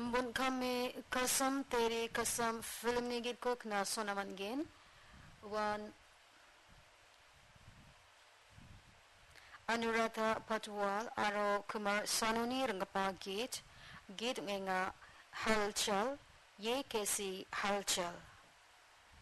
Lambun kami kasam teri kasam film ni git ko kena sonaman gen. Wan Anuradha Patwal aro Kumar Sanuni renggapa git menga halchal ye kesi halchal.